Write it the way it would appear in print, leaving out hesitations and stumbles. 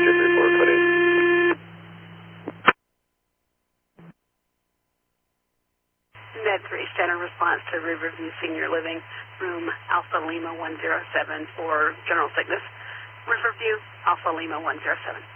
234, put in. Med 3 standard response to Riverview Senior Living, room Alpha Lima 107 for general sickness. Riverview, Alpha Lima 107.